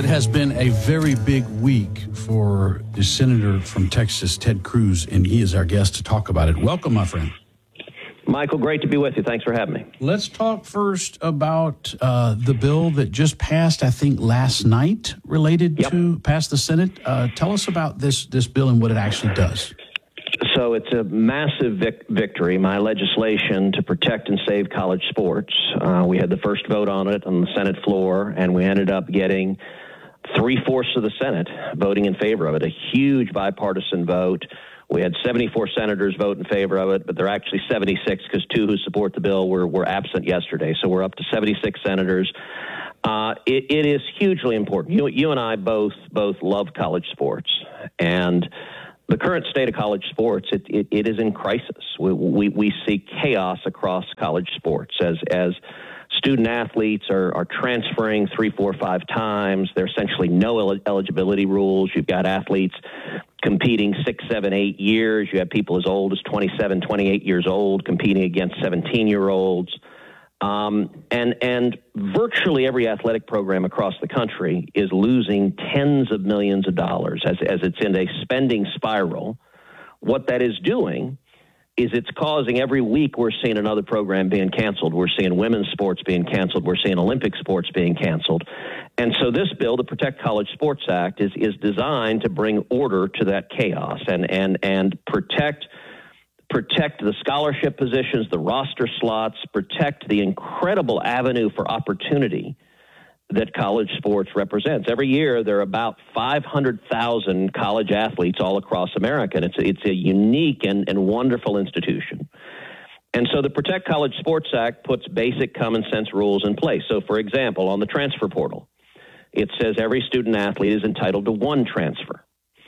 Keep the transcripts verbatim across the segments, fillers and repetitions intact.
has been a very big week for the senator from Texas, Ted Cruz, and he is our guest to talk about it. Welcome, my friend. Michael, great to be with you. Thanks for having me. Let's talk first about uh, the bill that just passed, I think, last night, related yep. to passed the Senate. Uh, tell us about this this bill and what it actually does. So it's a massive vic- victory, my legislation to protect and save college sports. Uh, we had the first vote on it on the Senate floor, and we ended up getting three-fourths of the Senate voting in favor of it, a huge bipartisan vote. We had seventy-four senators vote in favor of it, but there are actually seventy-six because two who support the bill were, were absent yesterday. So we're up to seventy-six senators. Uh, it, it is hugely important. You, you and I both both love college sports, and the current state of college sports, it, it, it is in crisis. We, we, we see chaos across college sports as as student athletes are, are transferring three, four, five times. There are essentially no el- eligibility rules. You've got athletes competing six, seven, eight years. You have people as old as twenty-seven, twenty-eight years old competing against seventeen-year-olds. Um, and, and virtually every athletic program across the country is losing tens of millions of dollars as, as it's in a spending spiral. What that is doing is it's causing every week we're seeing another program being canceled. We're seeing women's sports being canceled. We're seeing Olympic sports being canceled. And so this bill, the Protect College Sports Act, is is designed to bring order to that chaos and and and protect protect the scholarship positions, the roster slots, protect the incredible avenue for opportunity that college sports represents. Every year, there are about five hundred thousand college athletes all across America, and it's a, it's a unique and, and wonderful institution. And so the Protect College Sports Act puts basic common sense rules in place. So, for example, on the transfer portal, it says every student athlete is entitled to one transfer.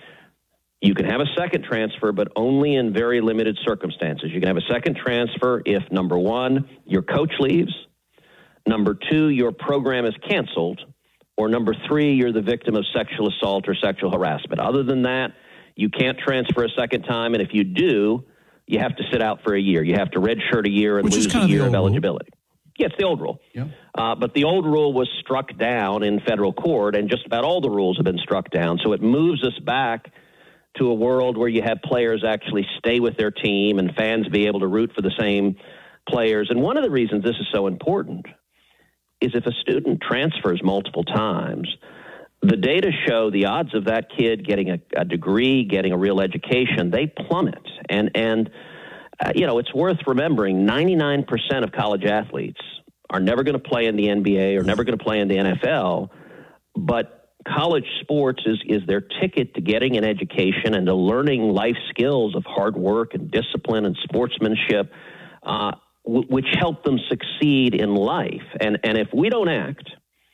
You can have a second transfer, but only in very limited circumstances. You can have a second transfer if, number one, your coach leaves, number two, your program is canceled, or number three, you're the victim of sexual assault or sexual harassment. Other than that, you can't transfer a second time, and if you do, you have to sit out for a year. You have to redshirt a year and Which lose a year of eligibility. Rule. Yeah, it's the old rule. Yeah. Uh, but the old rule was struck down in federal court, and just about all the rules have been struck down. So it moves us back to a world where you have players actually stay with their team and fans be able to root for the same players. And one of the reasons this is so important is if a student transfers multiple times, the data show the odds of that kid getting a, a degree, getting a real education, they plummet. And, and uh, you know, it's worth remembering ninety-nine percent of college athletes are never going to play in the N B A or never going to play in the N F L, but college sports is, is their ticket to getting an education and to learning life skills of hard work and discipline and sportsmanship, uh, w- which help them succeed in life. And, and if we don't act,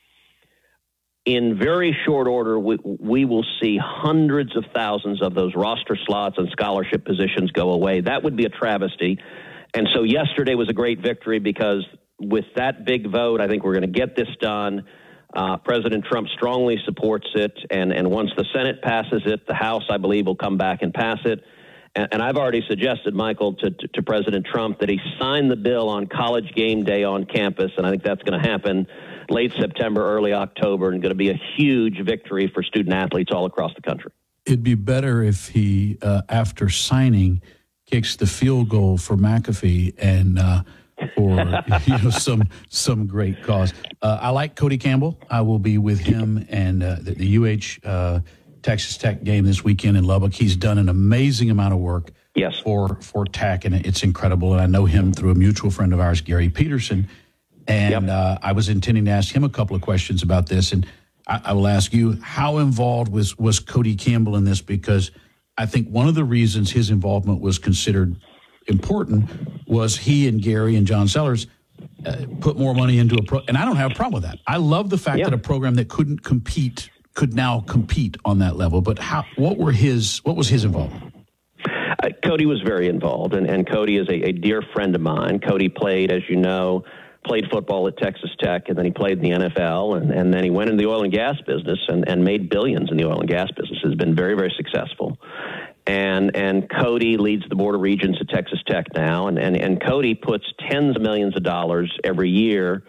in very short order, we, we will see hundreds of thousands of those roster slots and scholarship positions go away. That would be a travesty. And so yesterday was a great victory because with that big vote, I think we're going to get this done. Uh, President Trump strongly supports it, and, and once the Senate passes it, the House, I believe, will come back and pass it. And, and I've already suggested, Michael, to, to, to President Trump that he sign the bill on college game day on campus, and I think that's going to happen late September, early October, and going to be a huge victory for student athletes all across the country. It'd be better if he, uh, after signing, kicks the field goal for McAfee and uh, for you know some some great cause. Uh, I like Cody Campbell. I will be with him and uh, the, the U H uh, Texas Tech game this weekend in Lubbock. He's done an amazing amount of work yes. for for Tech, and it's incredible. And I know him through a mutual friend of ours, Gary Peterson. And yep. uh, I was intending to ask him a couple of questions about this, and I, I will ask you, how involved was was Cody Campbell in this? Because I think one of the reasons his involvement was considered important was he and Gary and John Sellers uh, put more money into a pro, and I don't have a problem with that. I love the fact yeah. that a program that couldn't compete could now compete on that level. But how? What were his? What was his involvement? Uh, Cody was very involved, and, and Cody is a, a dear friend of mine. Cody played, as you know, played football at Texas Tech, and then he played in the N F L, and, and then he went into the oil and gas business and, and made billions in the oil and gas business. Has been very, very successful. And and Cody leads the Board of Regents at Texas Tech now, and, and, and Cody puts tens of millions of dollars every year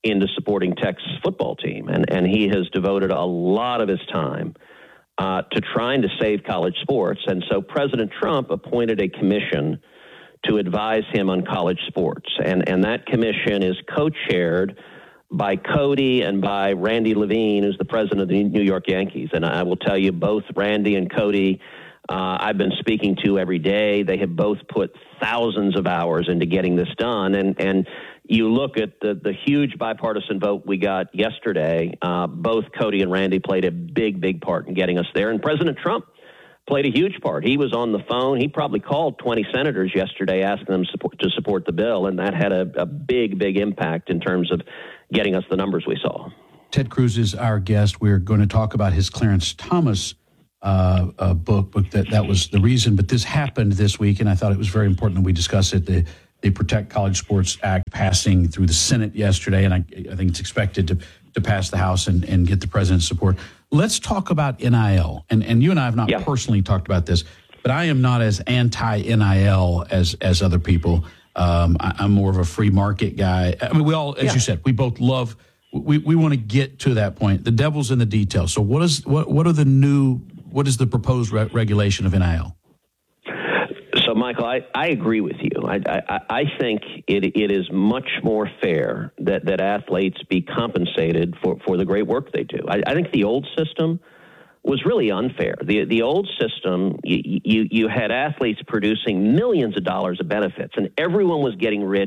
into supporting Texas football team. And, and he has devoted a lot of his time uh, to trying to save college sports. And so President Trump appointed a commission to advise him on college sports. And, and that commission is co-chaired by Cody and by Randy Levine, who's the president of the New York Yankees. And I will tell you, both Randy and Cody, uh, I've been speaking to every day. They have both put thousands of hours into getting this done. And, and you look at the, the huge bipartisan vote we got yesterday, uh, both Cody and Randy played a big, big part in getting us there. And President Trump played a huge part. He was on the phone. He probably called twenty senators yesterday asking them support, to support the bill, and that had a, a big, big impact in terms of getting us the numbers we saw. Ted Cruz is our guest. We're going to talk about his Clarence Thomas uh, uh, book, book that, that was the reason. But this happened this week, and I thought it was very important that we discuss it. The, the Protect College Sports Act passing through the Senate yesterday, and I, I think it's expected to, to pass the House and, and get the president's support. Let's talk about N I L. And, and you and I have not yeah. personally talked about this, but I am not as anti-N I L as, as other people. Um, I, I'm more of a free market guy. I mean, we all, as yeah. you said, we both love, we, we want to get to that point. The devil's in the details. So what is, what, what are the new, what is the proposed re- regulation of N I L? So, Michael, I, I agree with you. I, I, I think it, it is much more fair that, that athletes be compensated for, for the great work they do. I, I think the old system was really unfair. The the old system, you, you, you had athletes producing millions of dollars of benefits, and everyone was getting rich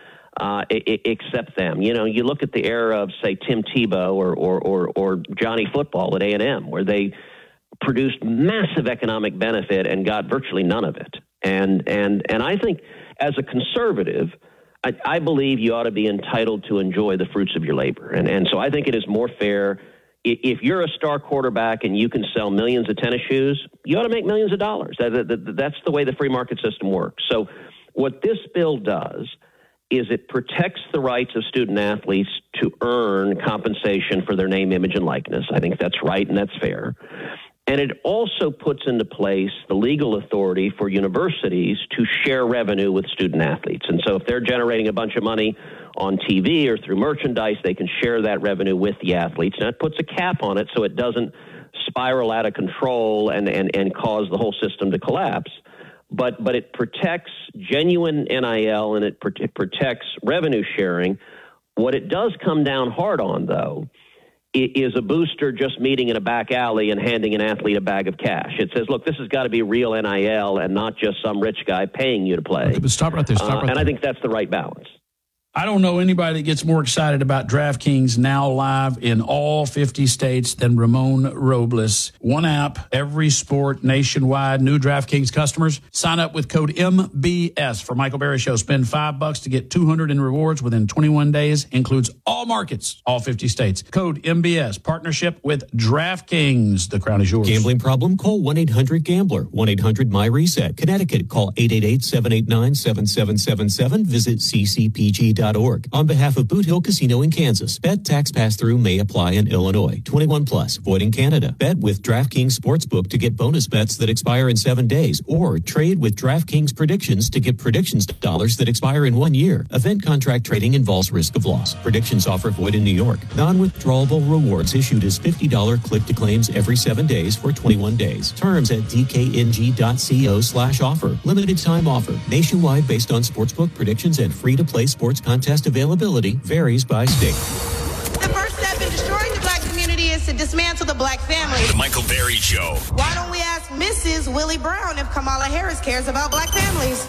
uh, I, I, except them. You know, you look at the era of, say, Tim Tebow or, or, or, or Johnny Football at A and M, where they produced massive economic benefit and got virtually none of it. And and and I think as a conservative, I, I believe you ought to be entitled to enjoy the fruits of your labor. And and so I think it is more fair. If you're a star quarterback and you can sell millions of tennis shoes, you ought to make millions of dollars. That, that, that's the way the free market system works. So what this bill does is it protects the rights of student athletes to earn compensation for their name, image, and likeness. I think that's right and that's fair. And it also puts into place the legal authority for universities to share revenue with student athletes. And so if they're generating a bunch of money on T V or through merchandise, they can share that revenue with the athletes. And it puts a cap on it so it doesn't spiral out of control and, and, and cause the whole system to collapse. But but it protects genuine N I L and it, it protects revenue sharing. What it does come down hard on, though, is a booster just meeting in a back alley and handing an athlete a bag of cash. It says, look, this has got to be real N I L and not just some rich guy paying you to play. Okay, but stop right there. Stop right uh, and there. I think that's the right balance. I don't know anybody that gets more excited about DraftKings now live in all fifty states than Ramon Robles. One app, every sport, nationwide. New DraftKings customers, sign up with code M B S for Michael Berry Show. Spend five bucks to get two hundred in rewards within twenty-one days. Includes all markets, all fifty states. Code M B S, partnership with DraftKings. The crown is yours. Gambling problem? Call one eight hundred gambler. one eight hundred my reset. Connecticut, call eight eight eight, seven eight nine, seven seven seven seven. Visit c c p g dot org. On behalf of Boot Hill Casino in Kansas, bet tax pass-through may apply in Illinois. twenty-one plus, void in Canada. Bet with DraftKings Sportsbook to get bonus bets that expire in seven days, or trade with DraftKings Predictions to get predictions dollars that expire in one year. Event contract trading involves risk of loss. Predictions offer void in New York. Non-withdrawable rewards issued as fifty dollars click-to-claims every seven days for twenty-one days. Terms at d k n g dot co slash offer. Limited time offer. Nationwide based on sportsbook predictions and free-to-play sports contest availability varies by state. The first step in destroying the black community is to dismantle the black family. The Michael Berry Show. Why don't we ask Missus Willie Brown if Kamala Harris cares about black families?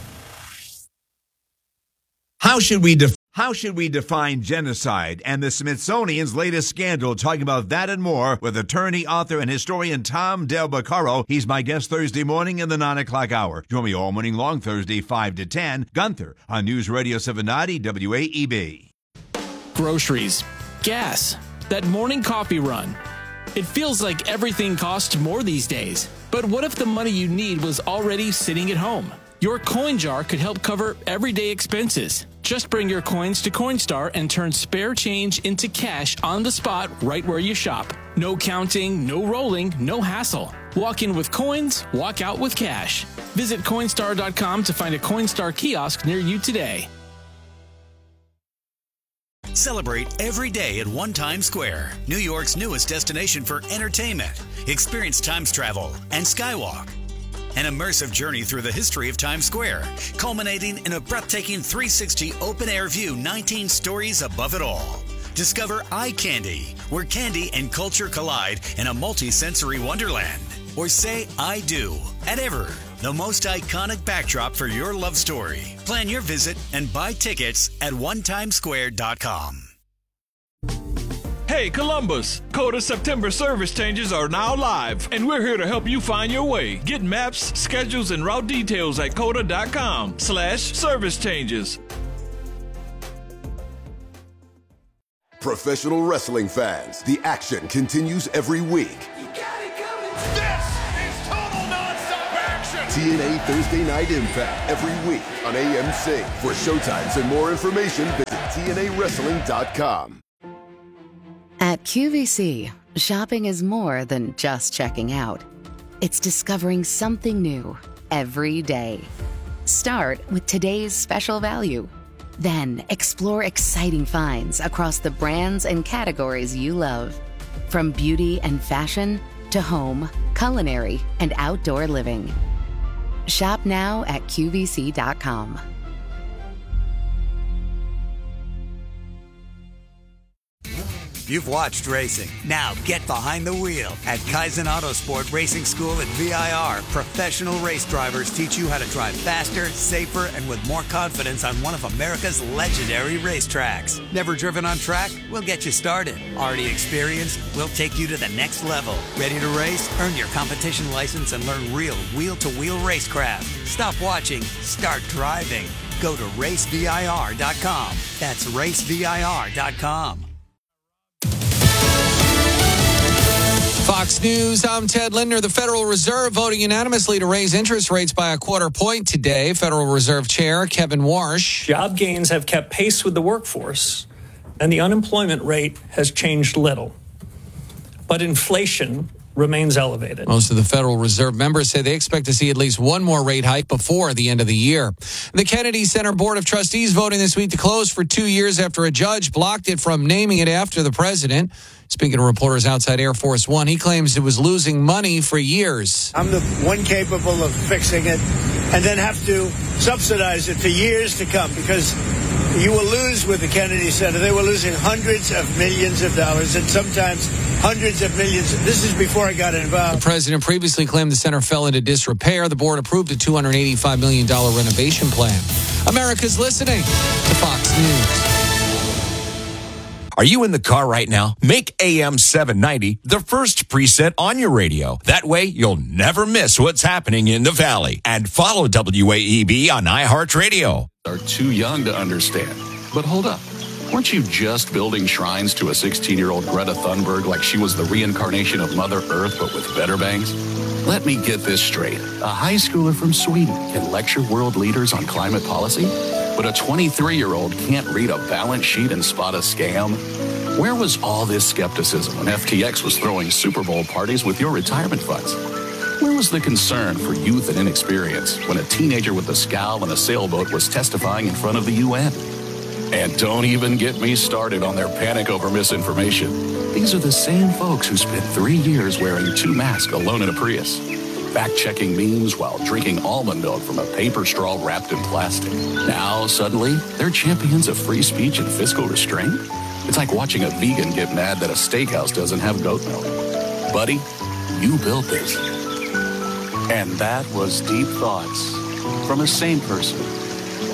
How should we def- How should we define genocide and the Smithsonian's latest scandal? Talking about that and more with attorney, author, and historian Tom Del Beccaro. He's my guest Thursday morning in the nine o'clock hour. Join me all morning long Thursday, five to ten. Gunther on News Radio seven ninety W A E B. Groceries, gas, that morning coffee run. It feels like everything costs more these days. But what if the money you need was already sitting at home? Your coin jar could help cover everyday expenses. Just bring your coins to Coinstar and turn spare change into cash on the spot right where you shop. No counting, no rolling, no hassle. Walk in with coins, walk out with cash. Visit Coinstar dot com to find a Coinstar kiosk near you today. Celebrate every day at One Times Square, New York's newest destination for entertainment. Experience Times Travel and Skywalk. An immersive journey through the history of Times Square, culminating in a breathtaking three sixty open-air view nineteen stories above it all. Discover Eye Candy, where candy and culture collide in a multi-sensory wonderland. Or say I do at Ever, the most iconic backdrop for your love story. Plan your visit and buy tickets at one times square dot com. Hey Columbus, Coda September service changes are now live, and we're here to help you find your way. Get maps, schedules, and route details at coda.com slash service changes. Professional wrestling fans, the action continues every week. You got it coming. This is total nonstop action. T N A Thursday Night Impact every week on A M C. For showtimes and more information, visit T N A wrestling dot com. At Q V C, shopping is more than just checking out. It's discovering something new every day. Start with today's special value. Then explore exciting finds across the brands and categories you love. From beauty and fashion to home, culinary, and outdoor living. Shop now at Q V C dot com. You've watched racing. Now get behind the wheel. At Kaizen Autosport Racing School at V I R, professional race drivers teach you how to drive faster, safer, and with more confidence on one of America's legendary racetracks. Never driven on track? We'll get you started. Already experienced? We'll take you to the next level. Ready to race? Earn your competition license and learn real wheel-to-wheel racecraft. Stop watching. Start driving. Go to race V I R dot com. That's race V I R dot com. Fox News, I'm Ted Linder. The Federal Reserve voting unanimously to raise interest rates by a quarter point today. Federal Reserve Chair Kevin Warsh. Job gains have kept pace with the workforce, and the unemployment rate has changed little. But inflation remains elevated. Most of the Federal Reserve members say they expect to see at least one more rate hike before the end of the year. The Kennedy Center Board of Trustees voting this week to close for two years after a judge blocked it from naming it after the president. Speaking to reporters outside Air Force One, he claims it was losing money for years. I'm the one capable of fixing it and then have to subsidize it for years to come because you will lose with the Kennedy Center. They were losing hundreds of millions of dollars and sometimes hundreds of millions. This is before I got involved. The president previously claimed the center fell into disrepair. The board approved a two hundred eighty-five million dollars renovation plan. America's listening to Fox News. Are you in the car right now? Make A M seven ninety the first preset on your radio. That way, you'll never miss what's happening in the Valley. And follow W A E B on iHeartRadio. Are too young to understand. But hold up. Weren't you just building shrines to a sixteen-year-old Greta Thunberg like she was the reincarnation of Mother Earth, but with better bangs? Let me get this straight. A high schooler from Sweden can lecture world leaders on climate policy, but a twenty-three-year-old can't read a balance sheet and spot a scam? Where was all this skepticism when F T X was throwing Super Bowl parties with your retirement funds? Where was the concern for youth and inexperience when a teenager with a scowl and a sailboat was testifying in front of the U N? And don't even get me started on their panic over misinformation. These are the same folks who spent three years wearing two masks alone in a Prius, fact-checking memes while drinking almond milk from a paper straw wrapped in plastic. Now, suddenly, they're champions of free speech and fiscal restraint? It's like watching a vegan get mad that a steakhouse doesn't have goat milk. Buddy, you built this. And that was Deep Thoughts from a sane person